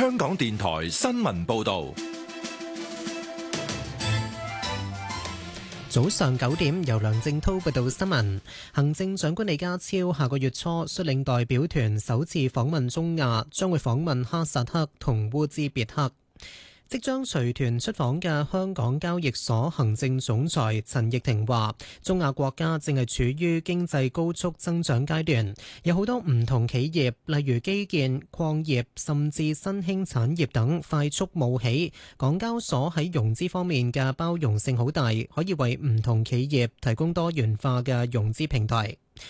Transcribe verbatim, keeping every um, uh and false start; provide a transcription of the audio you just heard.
香港電台新聞報道。 早上九點，由梁正滔報道新聞。行政長官李家超下個月初率領代表團首次訪問中亞，將會訪問哈薩克同烏茲別克。即將隨團出訪嘅香港交易所行政總裁陳翊庭話，中亞國家正係處於經濟高速增長階段，有好多唔同企業，例如基建、礦業甚至新興產業等快速冒起。港交所喺融資方面嘅包容性好大，可以為唔同企業提供多元化嘅融資平台。